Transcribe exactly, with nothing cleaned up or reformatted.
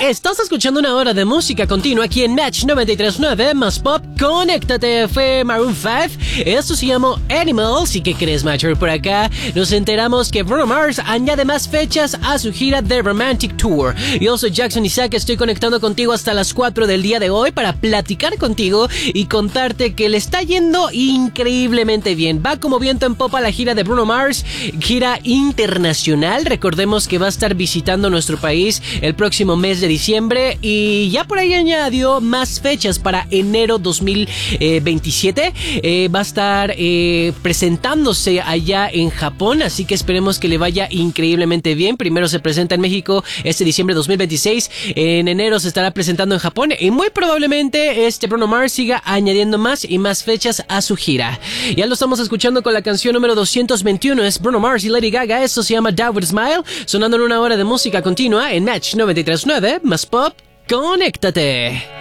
Estás escuchando una hora de música continua aquí en Match noventa y tres punto nueve más Pop. Conéctate, fue Maroon cinco. Esto se llamó Animals. ¿Y qué crees, Macho? Por acá nos enteramos que Bruno Mars añade más fechas a su gira The Romantic Tour. Yo soy Jackson Isaac, estoy conectando contigo hasta las cuatro del día de hoy para platicar contigo y contarte que le está yendo increíblemente bien. Va como viento en popa la gira de Bruno Mars, gira internacional. Recordemos que va a estar visitando nuestro país el próximo mes de diciembre y ya por ahí añadió más fechas para enero dos mil veintisiete. Eh, va a estar eh, presentándose allá en Japón, así que esperemos que le vaya increíblemente bien. Primero se presenta en México este diciembre de dos mil veintiséis, en enero se estará presentando en Japón y muy probablemente este Bruno Mars siga añadiendo más y más fechas a su gira. Ya lo estamos escuchando con la canción número doscientos veintiuno, es Bruno Mars y Lady Gaga. Esto se llama Die With a Smile, sonando en una hora de música continua en Match noventa y tres punto nueve más Pop. Conéctate.